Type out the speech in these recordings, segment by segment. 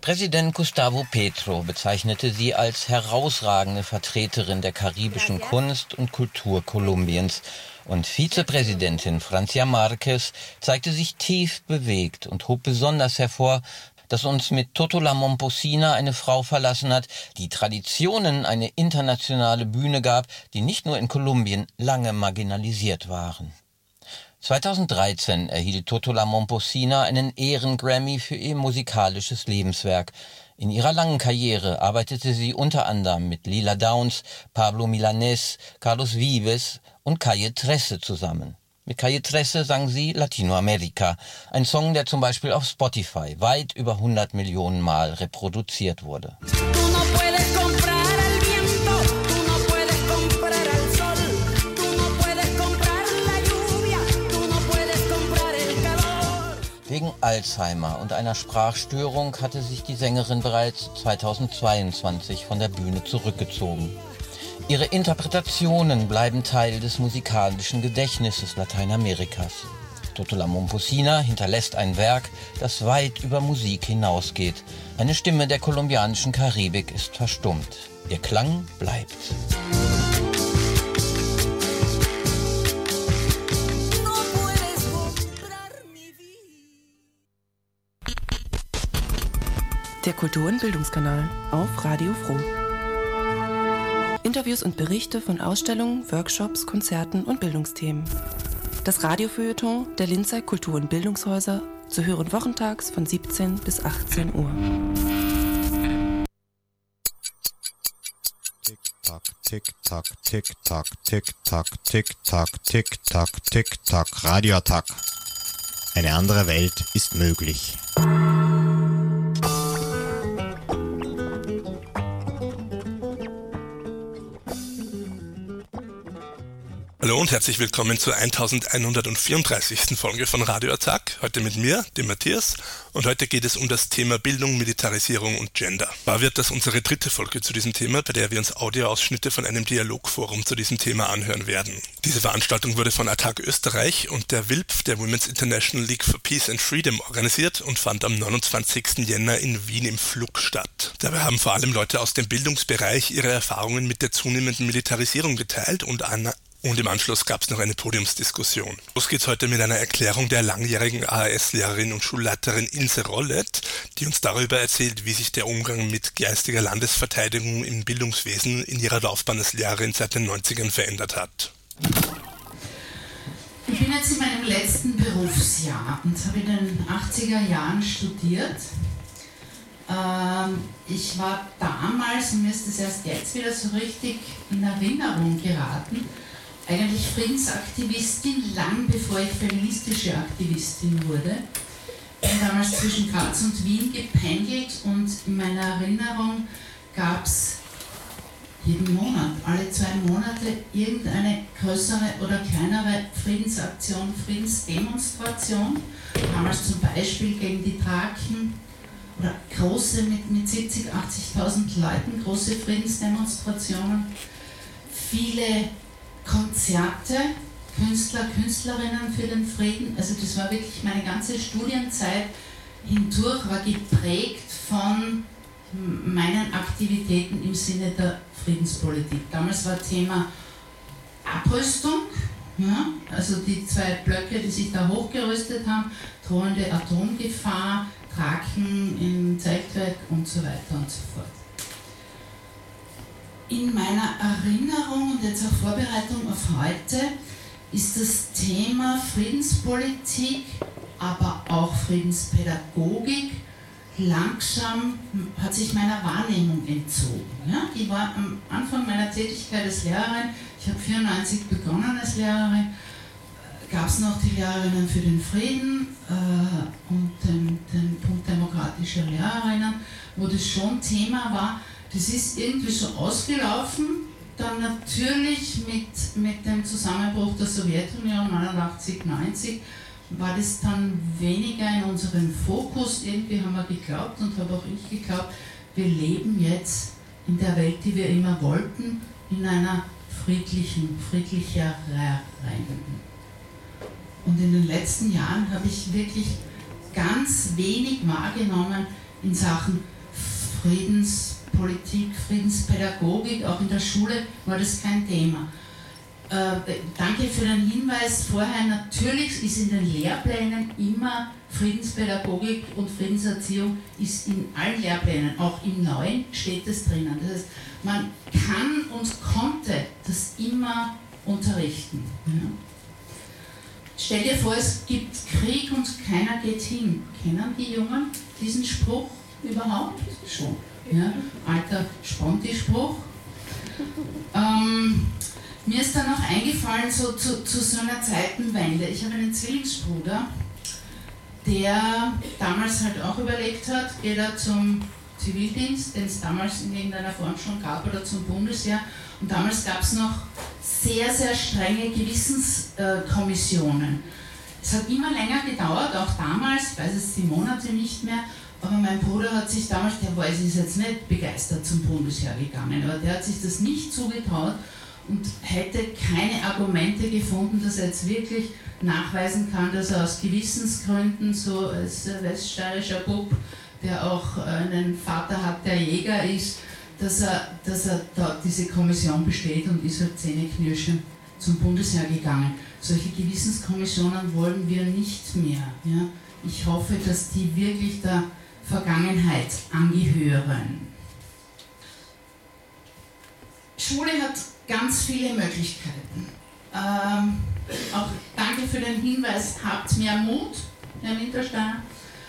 Präsident Gustavo Petro bezeichnete sie als herausragende Vertreterin der karibischen Kunst und Kultur Kolumbiens. Und Vizepräsidentin Francia Márquez zeigte sich tief bewegt und hob besonders hervor, dass uns mit Toto La Momposina eine Frau verlassen hat, die Traditionen eine internationale Bühne gab, die nicht nur in Kolumbien lange marginalisiert waren. 2013 erhielt Toto La Momposina einen Ehrengrammy für ihr musikalisches Lebenswerk. In ihrer langen Karriere arbeitete sie unter anderem mit Lila Downs, Pablo Milanés, Carlos Vives und Calle Trece zusammen. Mit Calle Trece sang sie Latinoamerika, ein Song, der zum Beispiel auf Spotify weit über 100 Millionen Mal reproduziert wurde. Wegen Alzheimer und einer Sprachstörung hatte sich die Sängerin bereits 2022 von der Bühne zurückgezogen. Ihre Interpretationen bleiben Teil des musikalischen Gedächtnisses Lateinamerikas. Toto La Momposina hinterlässt ein Werk, das weit über Musik hinausgeht. Eine Stimme der kolumbianischen Karibik ist verstummt. Ihr Klang bleibt. Der Kultur- und Bildungskanal auf Radio Froh. Interviews und Berichte von Ausstellungen, Workshops, Konzerten und Bildungsthemen. Das Radiofeuilleton der Linzer Kultur- und Bildungshäuser zu hören wochentags von 17 bis 18 Uhr. Tick-Tack, Tick-Tack, Tick-Tack, Tick-Tack, Tick-Tack, Tick-Tack, Tick-Tack, Radioattack. Eine andere Welt ist möglich. Hallo und herzlich willkommen zur 1134. Folge von Radio Attack. Heute mit mir, dem Matthias, und heute geht es um das Thema Bildung, Militarisierung und Gender. War wird das unsere dritte Folge zu diesem Thema, bei der wir uns Audioausschnitte von einem Dialogforum zu diesem Thema anhören werden. Diese Veranstaltung wurde von Attac Österreich und der WILP, der Women's International League for Peace and Freedom, organisiert und fand am 29. Jänner in Wien im Flug statt. Dabei haben vor allem Leute aus dem Bildungsbereich ihre Erfahrungen mit der zunehmenden Militarisierung geteilt und im Anschluss gab es noch eine Podiumsdiskussion. Los geht's heute mit einer Erklärung der langjährigen AHS-Lehrerin und Schulleiterin Ilse Rollet, die uns darüber erzählt, wie sich der Umgang mit geistiger Landesverteidigung im Bildungswesen in ihrer Laufbahn als Lehrerin seit den 90ern verändert hat. Ich bin jetzt in meinem letzten Berufsjahr und habe in den 80er Jahren studiert. Ich war damals, und mir ist das erst jetzt wieder so richtig in Erinnerung geraten, eigentlich Friedensaktivistin, lang bevor ich feministische Aktivistin wurde. Ich bin damals zwischen Graz und Wien gependelt und in meiner Erinnerung gab es jeden Monat, alle 2 Monate, irgendeine größere oder kleinere Friedensaktion, Friedensdemonstration. Damals zum Beispiel gegen die Thraken oder große mit 70.000, 80.000 Leuten, große Friedensdemonstrationen. Viele Konzerte, Künstler, Künstlerinnen für den Frieden, also das war wirklich meine ganze Studienzeit hindurch, war geprägt von meinen Aktivitäten im Sinne der Friedenspolitik. Damals war Thema Abrüstung, ja, also die 2 Blöcke, die sich da hochgerüstet haben, drohende Atomgefahr, Thraken im Zeltwerk und so weiter und so fort. In meiner Erinnerung und jetzt auch Vorbereitung auf heute ist das Thema Friedenspolitik, aber auch Friedenspädagogik langsam hat sich meiner Wahrnehmung entzogen. Ja, die war am Anfang meiner Tätigkeit als Lehrerin, ich habe 1994 begonnen als Lehrerin, gab es noch die Lehrerinnen für den Frieden und den Punkt demokratischer Lehrerinnen, wo das schon Thema war. Das ist irgendwie so ausgelaufen, dann natürlich mit dem Zusammenbruch der Sowjetunion 89, 90 war das dann weniger in unserem Fokus. Irgendwie haben wir geglaubt und habe auch ich geglaubt, wir leben jetzt in der Welt, die wir immer wollten, in einer friedlicheren. Und in den letzten Jahren habe ich wirklich ganz wenig wahrgenommen in Sachen Friedenspolitik, Friedenspädagogik, auch in der Schule war das kein Thema. Danke für den Hinweis vorher. Natürlich ist in den Lehrplänen immer Friedenspädagogik und Friedenserziehung ist in allen Lehrplänen, auch im neuen, steht das drinnen. Das heißt, man kann und konnte das immer unterrichten. Ja. Stell dir vor, es gibt Krieg und keiner geht hin. Kennen die Jungen diesen Spruch überhaupt? Schon. Ja. Alter Sponti-Spruch. Mir ist dann noch eingefallen, zu so einer Zeitenwende. Ich habe einen Zwillingsbruder, der damals halt auch überlegt hat, geht er zum Zivildienst, den es damals in irgendeiner Form schon gab, oder zum Bundesheer. Und damals gab es noch sehr, sehr strenge Gewissenskommissionen. Es hat immer länger gedauert, auch damals, ich weiß jetzt die Monate nicht mehr, aber mein Bruder hat sich damals, der war jetzt nicht begeistert zum Bundesheer gegangen, aber der hat sich das nicht zugetraut und hätte keine Argumente gefunden, dass er jetzt wirklich nachweisen kann, dass er aus Gewissensgründen, so als weststeirischer Bub, der auch einen Vater hat, der Jäger ist, dass er da diese Kommission besteht und ist halt zähneknirschend zum Bundesheer gegangen. Solche Gewissenskommissionen wollen wir nicht mehr. Ja? Ich hoffe, dass die wirklich der Vergangenheit angehören. Schule hat ganz viele Möglichkeiten. Auch danke für den Hinweis, habt mehr Mut, Herr Wintersteiner.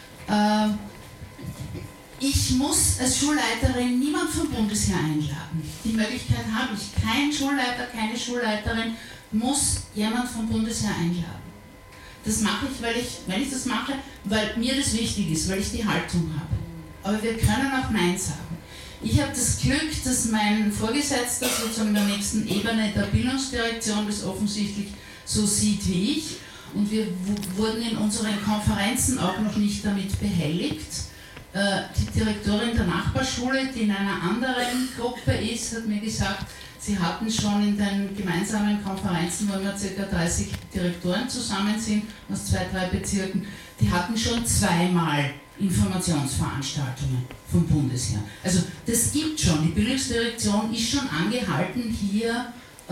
Ich muss als Schulleiterin niemand vom Bundesheer einladen. Die Möglichkeit habe ich. Kein Schulleiter, keine Schulleiterin muss jemand vom Bundesheer einladen. Das mache ich, weil ich das mache, weil mir das wichtig ist, weil ich die Haltung habe. Aber wir können auch Nein sagen. Ich habe das Glück, dass mein Vorgesetzter sozusagen in der nächsten Ebene der Bildungsdirektion das offensichtlich so sieht wie ich. Und wir wurden in unseren Konferenzen auch noch nicht damit behelligt. Die Direktorin der Nachbarschule, die in einer anderen Gruppe ist, hat mir gesagt, sie hatten schon in den gemeinsamen Konferenzen, wo wir ca. 30 Direktoren zusammen sind, aus 2, 3 Bezirken, die hatten schon zweimal Informationsveranstaltungen vom Bundesheer. Also das gibt schon. Die Bildungsdirektion ist schon angehalten, hier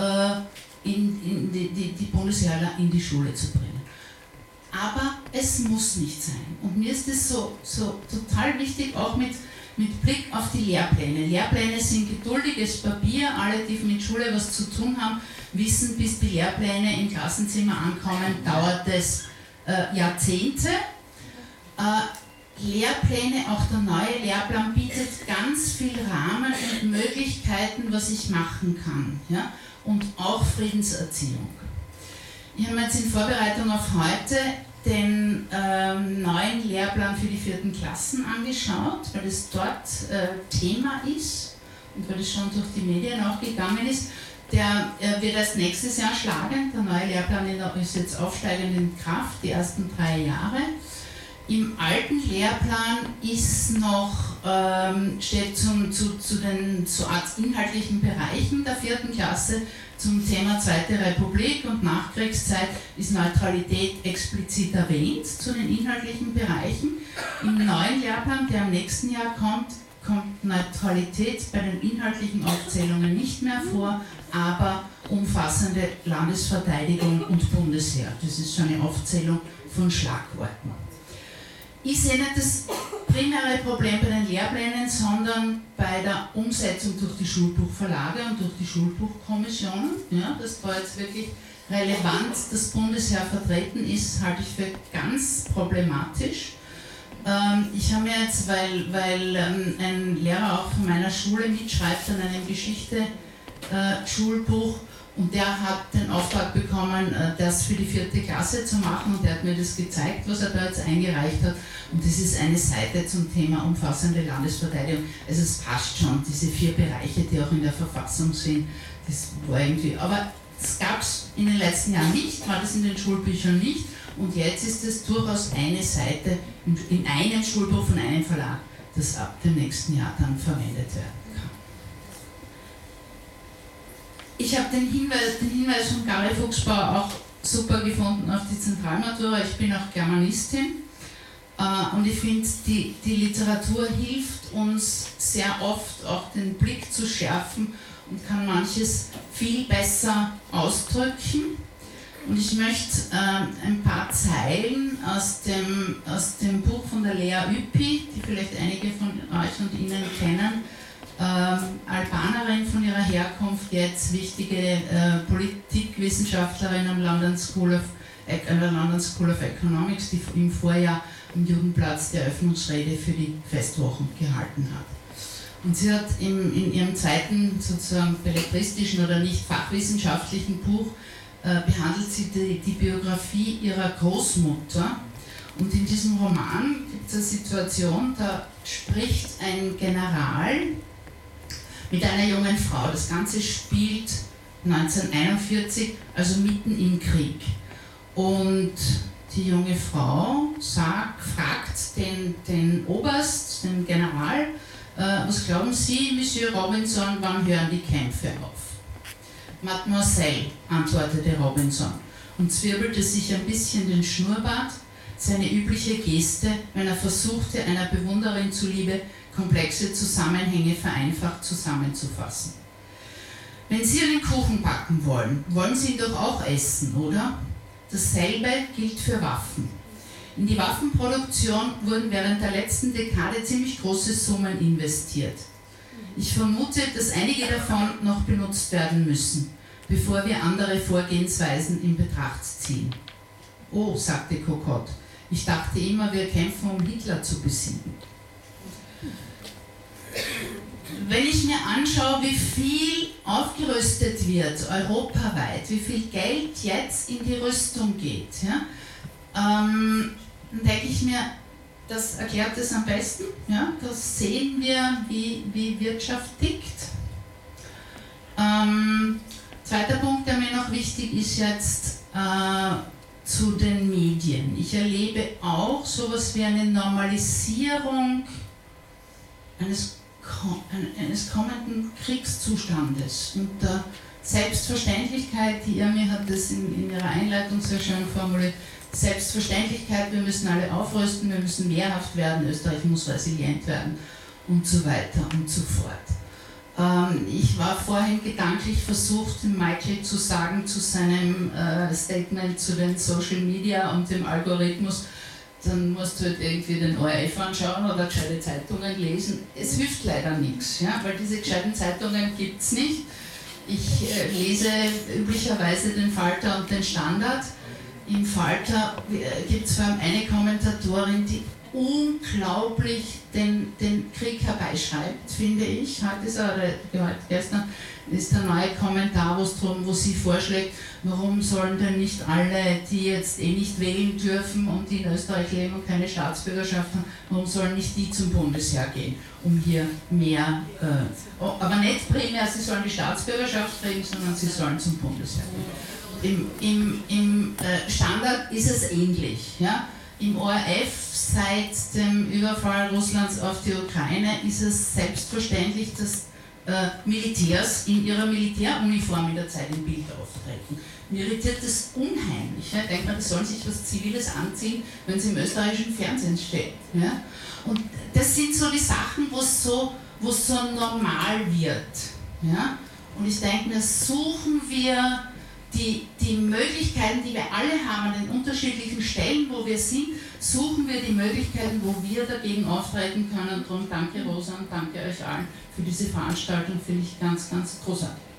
die Bundesheerler in die Schule zu bringen. Aber es muss nicht sein. Und mir ist das so total wichtig, auch mit Blick auf die Lehrpläne. Lehrpläne sind geduldiges Papier. Alle, die mit Schule was zu tun haben, wissen, bis die Lehrpläne im Klassenzimmer ankommen, dauert es Jahrzehnte. Lehrpläne, auch der neue Lehrplan bietet ganz viel Rahmen und Möglichkeiten, was ich machen kann. Ja? Und auch Friedenserziehung. Ich habe mir jetzt in Vorbereitung auf heute den neuen Lehrplan für die 4. Klassen angeschaut, weil es dort Thema ist und weil es schon durch die Medien auch gegangen ist. Der wird erst nächstes Jahr schlagen. Der neue Lehrplan ist jetzt aufsteigend in Kraft, die ersten 3 Jahre. Im alten Lehrplan ist noch, steht zu den so Art inhaltlichen Bereichen der 4. Klasse zum Thema Zweite Republik und Nachkriegszeit ist Neutralität explizit erwähnt zu den inhaltlichen Bereichen. Im neuen Lehrplan, der am nächsten Jahr kommt Neutralität bei den inhaltlichen Aufzählungen nicht mehr vor, aber umfassende Landesverteidigung und Bundesheer. Das ist so eine Aufzählung von Schlagworten. Ich sehe nicht das primäre Problem bei den Lehrplänen, sondern bei der Umsetzung durch die Schulbuchverlage und durch die Schulbuchkommissionen. Ja, dass da jetzt wirklich relevant das Bundesheer vertreten ist, halte ich für ganz problematisch. Ich habe mir jetzt, weil ein Lehrer auch von meiner Schule mitschreibt an einem Geschichte-Schulbuch, und der hat den Auftrag bekommen, das für die 4. Klasse zu machen, und der hat mir das gezeigt, was er da jetzt eingereicht hat. Und das ist eine Seite zum Thema umfassende Landesverteidigung. Also es passt schon, diese 4 Bereiche, die auch in der Verfassung sind. Das war irgendwie, aber das gab es in den letzten Jahren nicht, war das in den Schulbüchern nicht. Und jetzt ist es durchaus eine Seite in einem Schulbuch von einem Verlag, das ab dem nächsten Jahr dann verwendet werden kann. Ich habe den Hinweis von Gary Fuchsbauer auch super gefunden auf die Zentralmatura. Ich bin auch Germanistin. Und ich finde, die Literatur hilft uns sehr oft auch den Blick zu schärfen und kann manches viel besser ausdrücken. Und ich möchte ein paar Zeilen aus dem Buch von der Lea Ypi, die vielleicht einige von euch und Ihnen kennen, Albanerin von ihrer Herkunft, jetzt wichtige Politikwissenschaftlerin am London School of Economics, die im Vorjahr am Judenplatz die Eröffnungsrede für die Festwochen gehalten hat. Und sie hat in ihrem zweiten sozusagen belletristischen oder nicht fachwissenschaftlichen Buch behandelt sie die Biografie ihrer Großmutter. Und in diesem Roman gibt es eine Situation, da spricht ein General mit einer jungen Frau. Das Ganze spielt 1941, also mitten im Krieg. Und die junge Frau fragt den Oberst, den General, was glauben Sie, Monsieur Robinson, wann hören die Kämpfe auf? Mademoiselle, antwortete Robinson und zwirbelte sich ein bisschen den Schnurrbart, seine übliche Geste, wenn er versuchte, einer Bewunderin zuliebe komplexe Zusammenhänge vereinfacht zusammenzufassen. Wenn Sie einen Kuchen backen wollen, wollen Sie ihn doch auch essen, oder? Dasselbe gilt für Waffen. In die Waffenproduktion wurden während der letzten Dekade ziemlich große Summen investiert. Ich vermute, dass einige davon noch benutzt werden müssen, bevor wir andere Vorgehensweisen in Betracht ziehen. Oh, sagte Cocotte, ich dachte immer, wir kämpfen, um Hitler zu besiegen. Wenn ich mir anschaue, wie viel aufgerüstet wird, europaweit, wie viel Geld jetzt in die Rüstung geht, ja, dann denke ich mir, das erklärt es am besten. Ja, das sehen wir, wie Wirtschaft tickt. Zweiter Punkt, der mir noch wichtig ist jetzt, zu den Medien. Ich erlebe auch sowas wie eine Normalisierung eines kommenden Kriegszustandes und der Selbstverständlichkeit, die Irmi hat das in ihrer Einleitung sehr schön formuliert, Selbstverständlichkeit, wir müssen alle aufrüsten, wir müssen wehrhaft werden, Österreich muss resilient werden und so weiter und so fort. Ich war vorhin gedanklich versucht, Michael zu sagen zu seinem Statement zu den Social Media und dem Algorithmus, dann musst du halt irgendwie den ORF anschauen oder gescheite Zeitungen lesen. Es hilft leider nichts, ja, weil diese gescheiten Zeitungen gibt es nicht. Ich lese üblicherweise den Falter und den Standard. Im Falter gibt es vor allem eine Kommentatorin, die unglaublich den Krieg herbeischreibt, finde ich. Gestern ist der neue Kommentar, wo sie vorschlägt, warum sollen denn nicht alle, die jetzt nicht wählen dürfen und die in Österreich leben und keine Staatsbürgerschaft haben, warum sollen nicht die zum Bundesheer gehen, um hier mehr, aber nicht primär, sie sollen die Staatsbürgerschaft kriegen, sondern sie sollen zum Bundesheer gehen. Im Standard ist es ähnlich. Ja? Im ORF seit dem Überfall Russlands auf die Ukraine ist es selbstverständlich, dass Militärs in ihrer Militäruniform in der Zeit im Bild auftreten. Mir irritiert das unheimlich. Ja? Denkt man, die sollen sich was Ziviles anziehen, wenn sie im österreichischen Fernsehen steht. Ja? Und das sind so die Sachen, wo es so normal wird. Ja? Und ich denke mir, suchen wir die Möglichkeiten, die wir alle haben, an den unterschiedlichen Stellen, wo wir sind, suchen wir die Möglichkeiten, wo wir dagegen auftreten können. Und darum danke Rosa und danke euch allen für diese Veranstaltung, finde ich ganz, ganz großartig.